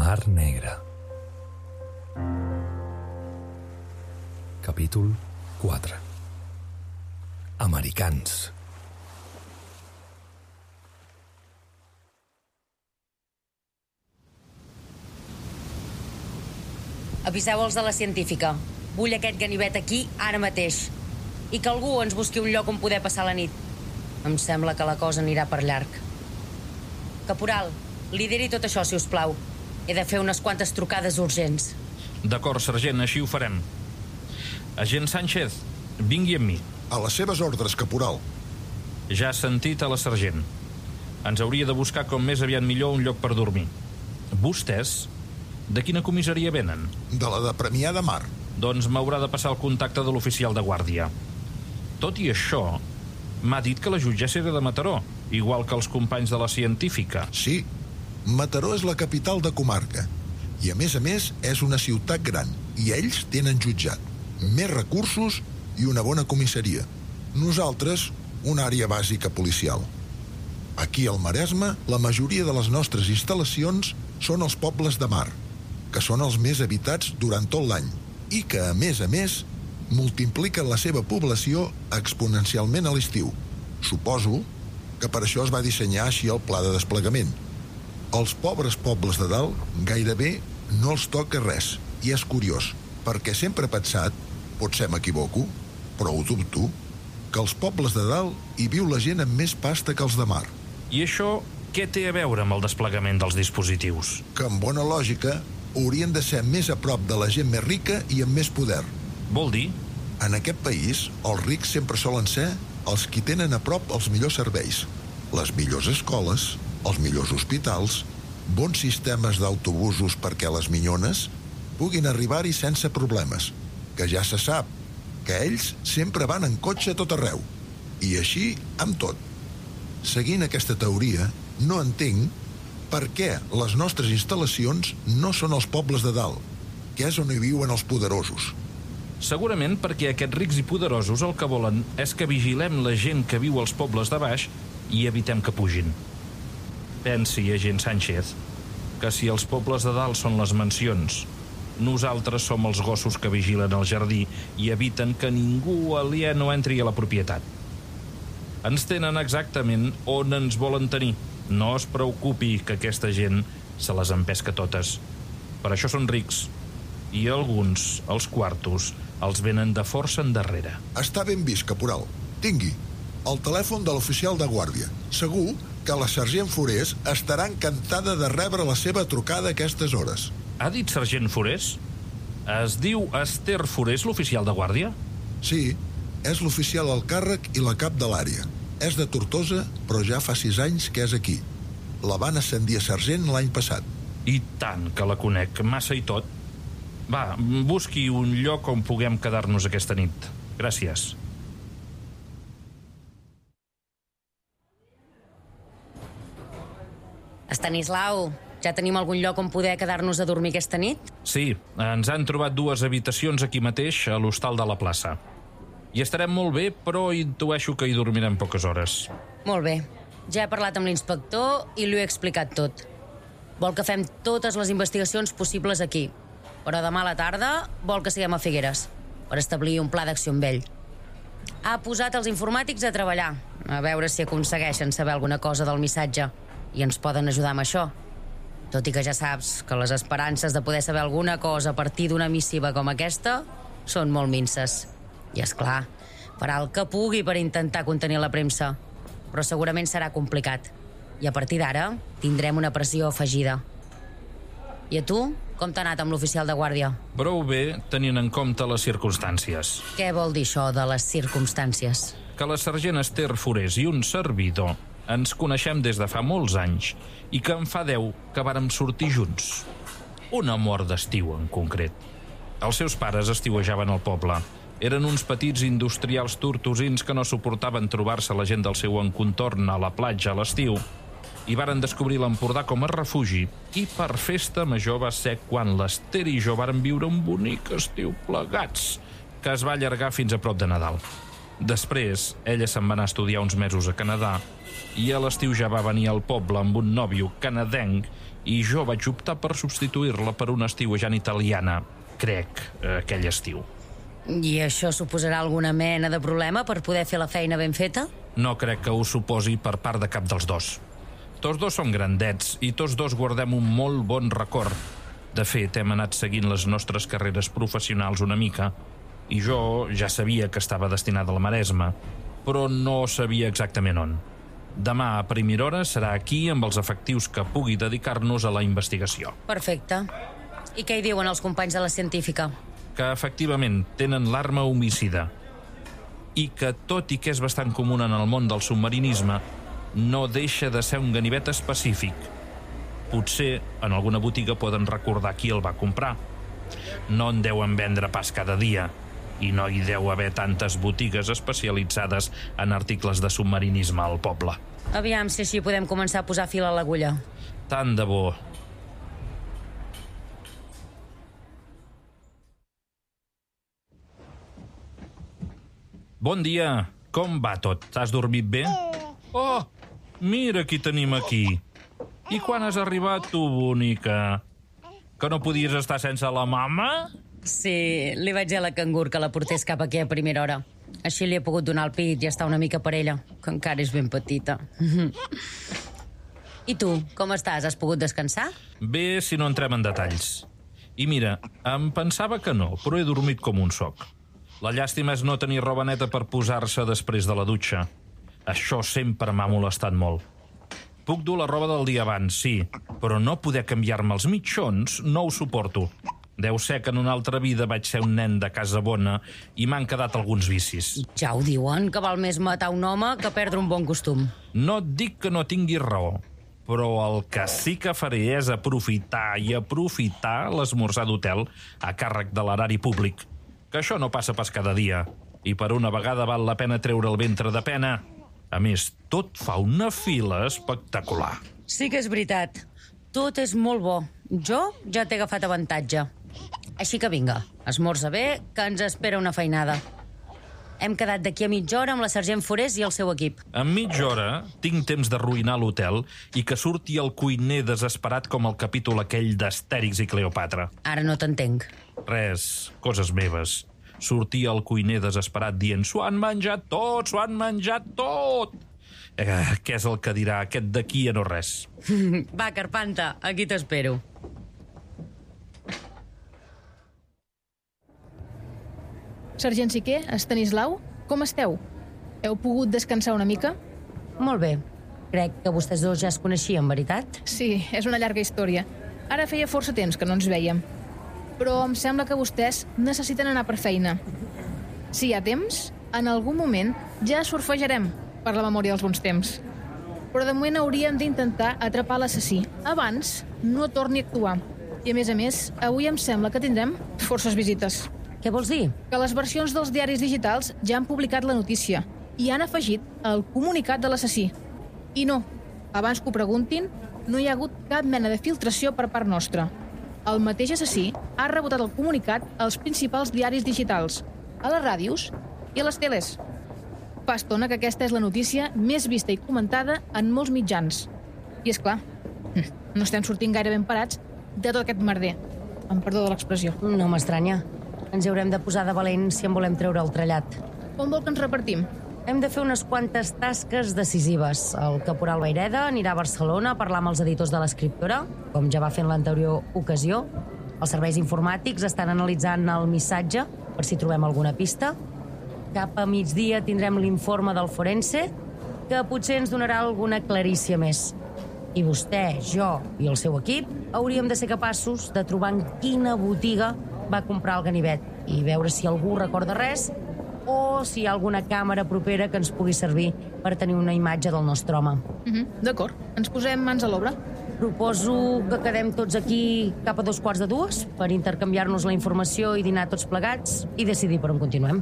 Mar Negra. Capítol 4. Americans. Aviseu els de la científica. Vull aquest ganivet aquí ara mateix. I que algú ens busqui un lloc on poder passar la nit. Em sembla que la cosa anirà per llarg. Caporal, lideri tot això, si us plau. He de fer unes quantes trucades urgents. D'acord, sergent, així ho farem. Agent Sánchez, vingui amb mi. A les seves ordres, caporal. Ja has sentit a la sergent. Ens hauria de buscar com més aviat millor un lloc per dormir. Vostès, de quina comissaria venen? De la de Premià de Mar. Doncs m'haurà de passar el contacte de l'oficial de guàrdia. Tot i això, m'ha dit que la jutgessa era de Mataró, igual que els companys de la científica. Sí, Mataró és la capital de comarca. I a més, és una ciutat gran. I ells tenen jutjat, més recursos i una bona comissaria. Nosaltres, una àrea bàsica policial. Aquí al Maresme, la majoria de les nostres instal·lacions són els pobles de mar, que són els més habitats durant tot l'any i que, a més, multipliquen la seva població exponencialment a l'estiu. Suposo que per això es va dissenyar així el pla de desplegament. Els pobres pobles de dalt gairebé no els toca res, i és curiós, perquè sempre he pensat, potser m'equivoco, però ho dubto, que als pobles de dalt hi viu la gent amb més pasta que els de mar. I això què té a veure amb el desplegament dels dispositius? Que amb bona lògica haurien de ser més a prop de la gent més rica i amb més poder. Vol dir? En aquest país, els rics sempre solen ser els qui tenen a prop els millors serveis, les millors escoles, els millors hospitals, bons sistemes d'autobusos perquè les minyones puguin arribar-hi sense problemes, que ja se sap que ells sempre van en cotxe a tot arreu, i així amb tot. Seguint aquesta teoria, no entenc per què les nostres instal·lacions no són els pobles de dalt, que és on hi viuen els poderosos. Segurament perquè aquests rics i poderosos el que volen és que vigilem la gent que viu als pobles de baix i evitem que pugin. Pensi, agent Sánchez, que si els pobles de dalt són les mansions, nosaltres som els gossos que vigilen el jardí i eviten que ningú aliè no entri a la propietat. Ens tenen exactament on ens volen tenir. No es preocupi que aquesta gent se les empesca totes. Per això són rics. I alguns, els quartos, els venen de força endarrere. Està ben vist, caporal. Tingui el telèfon de l'oficial de guàrdia. Segur que la sergent Forés estarà encantada de rebre la seva trucada a aquestes hores. Ha dit sergent Forés? Es diu Esther Forés, l'oficial de guàrdia? Sí, és l'oficial al càrrec i la cap de l'àrea. És de Tortosa, però ja fa 6 anys que és aquí. La van ascendir a sergent l'any passat. I tant que la conec, massa i tot. Va, busqui un lloc on puguem quedar-nos aquesta nit. Gràcies. Estanislau, ja tenim algun lloc on poder quedar-nos a dormir aquesta nit? Sí, ens han trobat 2 habitacions aquí mateix, a l'hostal de la plaça. Hi estarem molt bé, però intueixo que hi dormirem poques hores. Molt bé. Ja he parlat amb l'inspector i li he explicat tot. Vol que fem totes les investigacions possibles aquí, però demà a la tarda vol que siguem a Figueres per establir un pla d'acció amb ell. Ha posat els informàtics a treballar, a veure si aconsegueixen saber alguna cosa del missatge i ens poden ajudar amb això. Tot i que ja saps que les esperances de poder saber alguna cosa a partir d'una missiva com aquesta són molt minces. I és clar, farà el que pugui per intentar contenir la premsa, però segurament serà complicat. I a partir d'ara tindrem una pressió afegida. I a tu, com t'ha anat amb l'oficial de guàrdia? Prou bé, tenint en compte les circumstàncies. Què vol dir això de les circumstàncies? Que la sergent Esther Forés i un servidor ens coneixem des de fa molts anys i que en fa 10 que vàrem sortir junts. Un amor d'estiu, en concret. Els seus pares estiuejaven al poble. Eren uns petits industrials tortosins que no suportaven trobar-se la gent del seu encontorn a la platja a l'estiu i varen descobrir l'Empordà com a refugi, i per festa major va ser quan l'Esther i jo varen viure un bonic estiu plegats, que es va allargar fins a prop de Nadal. Després, ella se'n va anar a estudiar uns mesos a Canadà i a l'estiu ja va venir al poble amb un nòvio canadenc i jo vaig optar per substituir-la per una estiuejant italiana, crec, aquell estiu. I això suposarà alguna mena de problema per poder fer la feina ben feta? No crec que ho suposi per part de cap dels dos. Tots dos som grandets i tots dos guardem un molt bon record. De fet, hem anat seguint les nostres carreres professionals una mica i jo ja sabia que estava destinada al Maresme, però no sabia exactament on. Demà a primera hora serà aquí amb els efectius que pugui dedicar-nos a la investigació. Perfecte. I què hi diuen els companys de la científica? Que efectivament tenen l'arma homicida i que, tot i que és bastant comú en el món del submarinisme, no deixa de ser un ganivet específic. Potser en alguna botiga poden recordar qui el va comprar. No en deuen vendre pas cada dia i no hi deu haver tantes botigues especialitzades en articles de submarinisme al poble. Aviam si així podem començar a posar fil a l'agulla. Tant de bo. Bon dia. Com va tot? T'has dormit bé? Oh, mira qui tenim aquí. I quan has arribat tu, bonica? Que no podies estar sense la mama? Sí, li vaig dir a la cangur que la portés cap aquí a primera hora. Així li he pogut donar el pit i estar una mica per ella, que encara és ben petita. I tu, com estàs? Has pogut descansar? Bé, si no entrem en detalls. I mira, em pensava que no, però he dormit com un soc. La llàstima és no tenir roba neta per posar-se després de la dutxa. Això sempre m'ha molestat molt. Puc dur la roba del dia abans, sí, però no poder canviar-me els mitjons no ho suporto. Deu ser que en una altra vida vaig ser un nen de casa bona i m'han quedat alguns vicis. Ja ho diuen, que val més matar un home que perdre un bon costum. No et dic que no tinguis raó, però el que sí que faré és aprofitar l'esmorzar d'hotel a càrrec de l'erari públic, que això no passa pas cada dia, i per una vegada val la pena treure el ventre de pena. A més, tot fa una fila espectacular. Sí que és veritat. Tot és molt bo. Jo ja t'he agafat avantatge. Així que vinga, esmorza bé, que ens espera una feinada. Hem quedat d'aquí a mitja hora amb la sergent Forés i el seu equip. En mitja hora tinc temps d'arruïnar l'hotel i que surti el cuiner desesperat com el capítol aquell d'Astèrix i Cleopatra. Ara no t'entenc. Res, coses meves. Sortia el cuiner desesperat dient «S'ho han menjat tot, s'ho han menjat tot!» Què és el que dirà aquest d'aquí a no res? Va, Carpanta, aquí t'espero. Sergent Siquer, Estanislau, com esteu? Heu pogut descansar una mica? Molt bé. Crec que vostès dos ja es coneixien, veritat? Sí, és una llarga història. Ara feia força temps que no ens vèiem. Però em sembla que vostès necessiten anar per feina. Si hi ha temps, en algun moment ja surfejarem per la memòria dels bons temps. Però de moment hauríem d'intentar atrapar l'assassí abans no torni a actuar. I a més, avui em sembla que tindrem forces visites. Què vols dir? Que les versions dels diaris digitals ja han publicat la notícia i han afegit el comunicat de l'assassí. I no, abans que ho preguntin, no hi ha hagut cap mena de filtració per part nostra. El mateix assassí ha rebotat el comunicat als principals diaris digitals, a les ràdios i a les teles. Fa estona que aquesta és la notícia més vista i comentada en molts mitjans. I és clar, no estem sortint gaire ben parats de tot aquest merder. Amb perdó de l'expressió. No m'estranya. Ens hi haurem de posar de valent si en volem treure el trellat. Com vol que ens repartim? Hem de fer unes quantes tasques decisives. El caporal Vaireda anirà a Barcelona a parlar amb els editors de l'escriptora, com ja va fer en l'anterior ocasió. Els serveis informàtics estan analitzant el missatge per si trobem alguna pista. Cap a migdia tindrem l'informe del forense, que potser ens donarà alguna clarícia més. I vostè, jo i el seu equip hauríem de ser capaços de trobar en quina botiga va comprar el ganivet i veure si algú recorda res o si hi ha alguna càmera propera que ens pugui servir per tenir una imatge del nostre home. D'acord, ens posem mans a l'obra. Proposo que quedem tots aquí cap a 2:45 per intercanviar-nos la informació i dinar tots plegats i decidir per on continuem.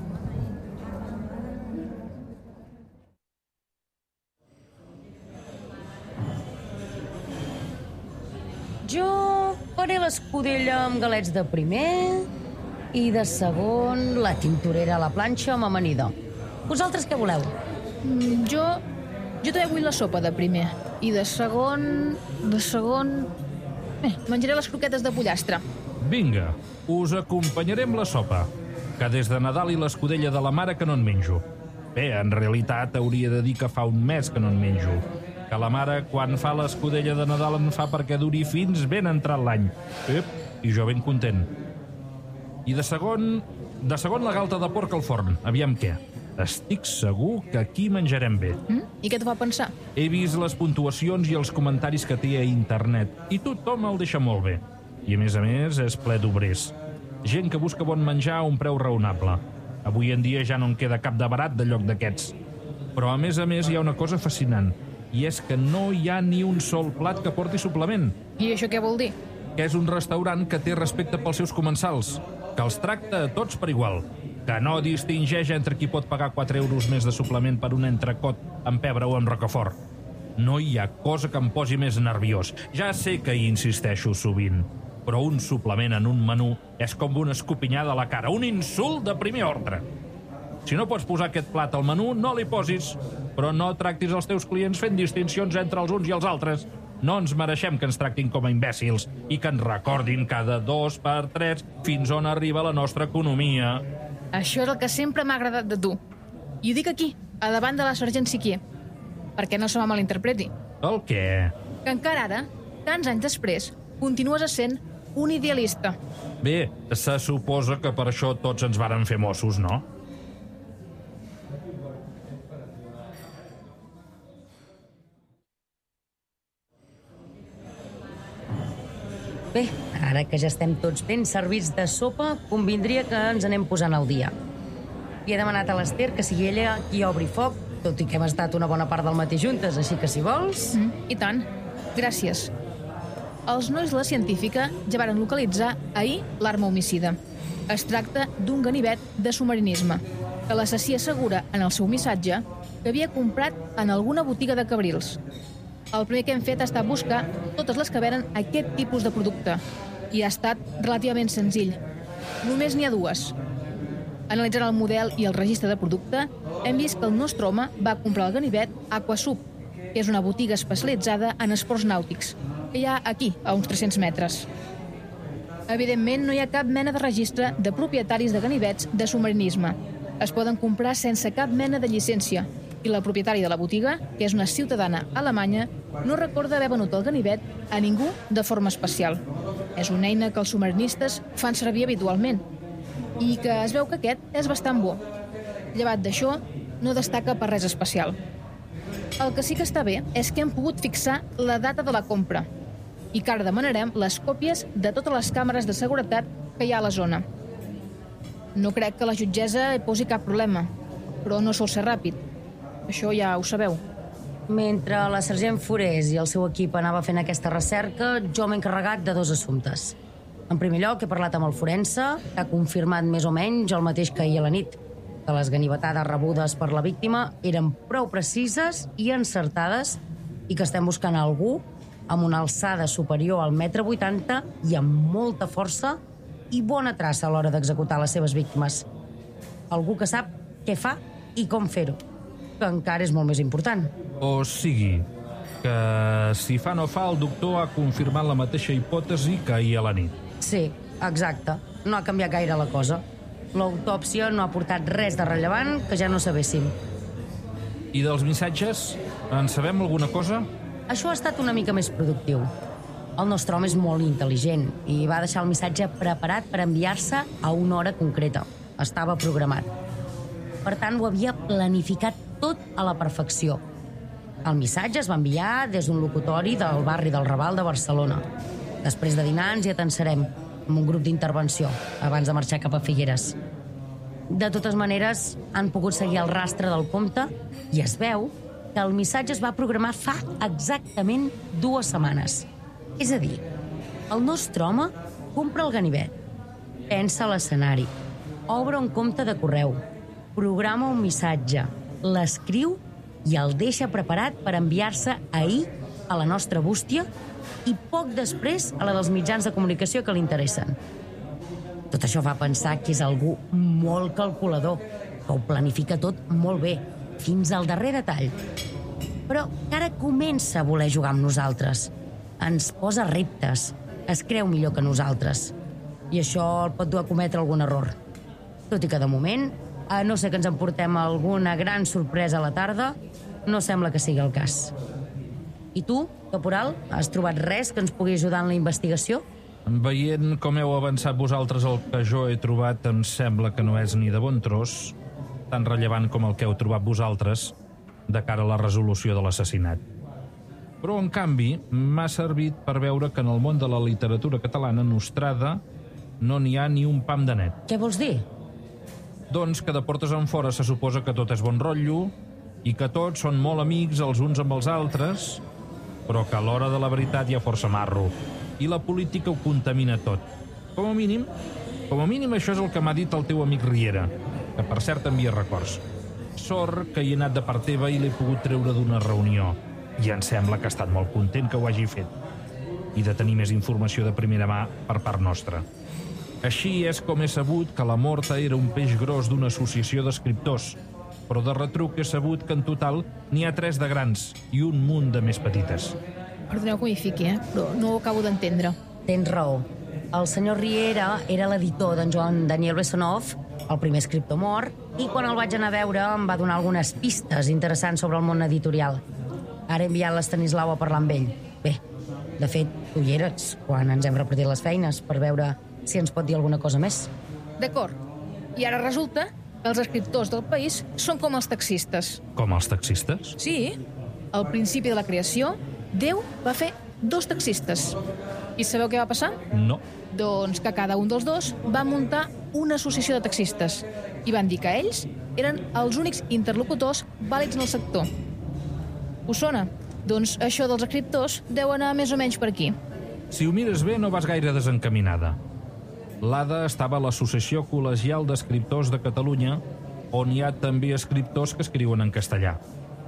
Jo faré l'escudella amb galets de primer i de segon la tintorera a la planxa amb amanida. Vosaltres què voleu? Jo també vull la sopa de primer. I de segon... menjaré les croquetes de pollastre. Vinga, us acompanyarem la sopa, que des de Nadal i l'escudella de la mare que no en menjo. Bé, en realitat hauria de dir que fa un mes que no en menjo. Que la mare, quan fa l'escudella de Nadal, en fa perquè duri fins ben entrat l'any. I jo ben content. I de segon la galta de porc al forn. Aviam què? Estic segur que aquí menjarem bé. I què et fa pensar? He vist les puntuacions i els comentaris que té a internet i tothom el deixa molt bé. I a més, és ple d'obrers. Gent que busca bon menjar a un preu raonable. Avui en dia ja no en queda cap de barat de lloc d'aquests. Però a més, hi ha una cosa fascinant. I és que no hi ha ni un sol plat que porti suplement. I això què vol dir? Que és un restaurant que té respecte pels seus comensals, que els tracta a tots per igual, que no distingeix entre qui pot pagar 4 euros més de suplement per un entrecot amb pebre o amb rocafort. No hi ha cosa que em posi més nerviós. Ja sé que hi insisteixo sovint, però un suplement en un menú és com una escopinyada a la cara, un insult de primer ordre. Si no pots posar aquest plat al menú, no l'hi posis, però no tractis els teus clients fent distincions entre els uns i els altres. No ens mereixem que ens tractin com a imbècils i que ens recordin cada 2 per 3 fins on arriba la nostra economia. Això és el que sempre m'ha agradat de tu. I ho dic aquí, a davant de la sergent Siquier, perquè no se me malinterpreti. El què? Que encara ara, tants anys després, continues essent un idealista. Bé, se suposa que per això tots ens varen fer mossos, no? Bé, ara que ja estem tots ben servits de sopa, convindria que ens anem posant al dia. I he demanat a l'Ester que sigui ella qui obri foc, tot i que hem estat una bona part del matí juntes, així que si vols... I tant. Gràcies. Els nois de la científica ja varen localitzar ahir l'arma homicida. Es tracta d'un ganivet de submarinisme, que l'assassí assegura en el seu missatge que havia comprat en alguna botiga de Cabrils. El primer que hem fet ha estat buscar totes les que venen aquest tipus de producte, i ha estat relativament senzill. Només n'hi ha 2. Analitzant el model i el registre de producte, hem vist que el nostre home va comprar el ganivet Aquasub, que és una botiga especialitzada en esports nàutics, que hi ha aquí, a uns 300 metres. Evidentment, no hi ha cap mena de registre de propietaris de ganivets de submarinisme. Es poden comprar sense cap mena de llicència, i la propietària de la botiga, que és una ciutadana alemanya, no recorda haver venut el ganivet a ningú de forma especial. És una eina que els submarinistes fan servir habitualment i que es veu que aquest és bastant bo. Llevat d'això, no destaca per res especial. El que sí que està bé és que hem pogut fixar la data de la compra i que ara demanarem les còpies de totes les càmeres de seguretat que hi ha a la zona. No crec que la jutgessa hi posi cap problema, però no sol ser ràpid. Això ja ho sabeu. Mentre la sergent Forés i el seu equip anava fent aquesta recerca, jo m'he encarregat de 2 assumptes. En primer lloc, he parlat amb el forense, que ha confirmat més o menys el mateix que ahir a la nit, que les ganivetades rebudes per la víctima eren prou precises i encertades i que estem buscant algú amb una alçada superior al 1,80 m i amb molta força i bona traça a l'hora d'executar les seves víctimes. Algú que sap què fa i com fer-ho, que encara és molt més important. O sigui, que si fa no fa, el doctor ha confirmat la mateixa hipòtesi que ahir a la nit. Sí, exacte. No ha canviat gaire la cosa. L'autòpsia no ha portat res de rellevant que ja no sabéssim. I dels missatges, en sabem alguna cosa? Això ha estat una mica més productiu. El nostre home és molt intel·ligent i va deixar el missatge preparat per enviar-se a una hora concreta. Estava programat. Per tant, ho havia planificat tot a la perfecció. El missatge es va enviar des d'un locutori del barri del Raval de Barcelona. Després de dinar ens hi atensarem amb un grup d'intervenció abans de marxar cap a Figueres. De totes maneres, han pogut seguir el rastre del compte i es veu que el missatge es va programar fa exactament 2 setmanes. És a dir, el nostre home compra el ganivet, pensa l'escenari, obre un compte de correu, programa un missatge, l'escriu i el deixa preparat per enviar-se ahir a la nostra bústia i poc després a la dels mitjans de comunicació que li interessen. Tot això fa pensar que és algú molt calculador que ho planifica tot molt bé, fins al darrer detall. Però que ara comença a voler jugar amb nosaltres. Ens posa reptes, es creu millor que nosaltres. I això el pot dur a cometre algun error. Tot i que de moment, a no ser que ens emportem alguna gran sorpresa a la tarda, no sembla que sigui el cas. I tu, caporal, has trobat res que ens pugui ajudar en la investigació? Veient com heu avançat vosaltres el que jo he trobat, em sembla que no és ni de bon tros tan rellevant com el que heu trobat vosaltres de cara a la resolució de l'assassinat. Però, en canvi, m'ha servit per veure que en el món de la literatura catalana nostrada no n'hi ha ni un pam de net. Què vols dir? Doncs que de portes enfora se suposa que tot és bon rotllo i que tots són molt amics els uns amb els altres, però que a l'hora de la veritat hi ha força marro i la política ho contamina tot. Com a mínim això és el que m'ha dit el teu amic Riera, que per cert envia records. Sort que hi he anat de part teva i l'he pogut treure d'una reunió, i em sembla que ha estat molt content que ho hagi fet, i de tenir més informació de primera mà per part nostra. Així és com he sabut que la Morta era un peix gros d'una associació d'escriptors, però de retruc he sabut que en total n'hi ha 3 de grans i un munt de més petites. Perdoneu que m'hi fiqui, però no ho acabo d'entendre. Tens raó. El senyor Riera era l'editor d'en Joan Daniel Bessonov, el primer escriptor mort, i quan el vaig anar a veure em va donar algunes pistes interessants sobre el món editorial. Ara he enviat l'Estanislau a parlar amb ell. Bé, de fet, tu hi eres quan ens hem repartit les feines per veure si ens pot dir alguna cosa més. D'acord. I ara resulta que els escriptors del país són com els taxistes. Com els taxistes? Sí, al principi de la creació, Déu va fer 2 taxistes. I sabeu què va passar? No. Doncs que cada un dels 2 va muntar una associació de taxistes i van dir que ells eren els únics interlocutors vàlids en el sector. Us sona? Doncs això dels escriptors deu anar més o menys per aquí. Si ho mires bé, no vas gaire desencaminada. L'ADA estava a l'Associació Col·legial d'Escriptors de Catalunya, on hi ha també escriptors que escriuen en castellà.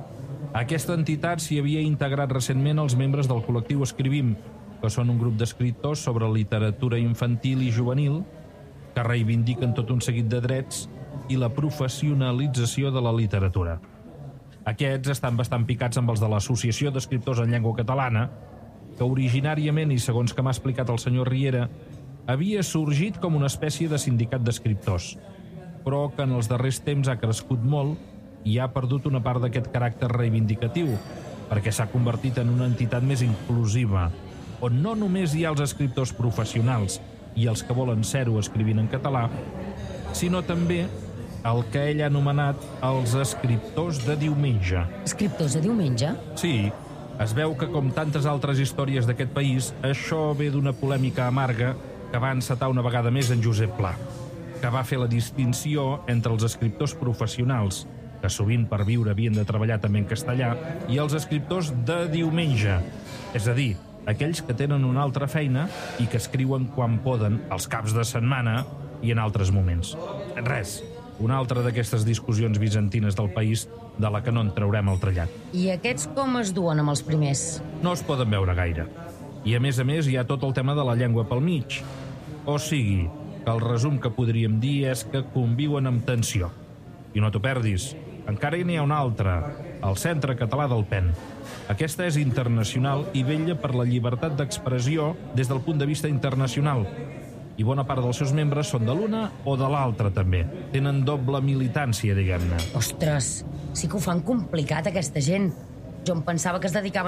A aquesta entitat s'hi havia integrat recentment els membres del col·lectiu Escrivim, que són un grup d'escriptors sobre literatura infantil i juvenil que reivindiquen tot un seguit de drets i la professionalització de la literatura. Aquests estan bastant picats amb els de l'Associació d'Escriptors en Llengua Catalana, que originàriament, i segons que m'ha explicat el senyor Riera, havia sorgit com una espècie de sindicat d'escriptors, però que en els darrers temps ha crescut molt i ha perdut una part d'aquest caràcter reivindicatiu, perquè s'ha convertit en una entitat més inclusiva, on no només hi ha els escriptors professionals i els que volen ser-ho escrivint en català, sinó també el que ell ha anomenat els escriptors de diumenge. Escriptors de diumenge? Sí, es veu que, com tantes altres històries d'aquest país, això ve d'una polèmica amarga que va encetar una vegada més en Josep Pla, que va fer la distinció entre els escriptors professionals, que sovint per viure havien de treballar també en castellà, i els escriptors de diumenge, és a dir, aquells que tenen una altra feina i que escriuen quan poden, els caps de setmana i en altres moments. Res, una altra d'aquestes discussions bizantines del país de la que no en traurem el trellat. I aquests com es duen amb els primers? No es poden veure gaire. I a més hi ha tot el tema de la llengua pel mig. O sigui, que el resum que podríem dir és que conviuen amb tensió. I no t'ho perdis, encara n'hi ha una altra, el Centre Català del Pen. Aquesta és internacional i vetlla per la llibertat d'expressió des del punt de vista internacional. I bona part dels seus membres són de l'una o de l'altra, també. Tenen doble militància, diguem-ne. Ostres, sí que ho fan complicat, aquesta gent. Jo em pensava que es dedicaven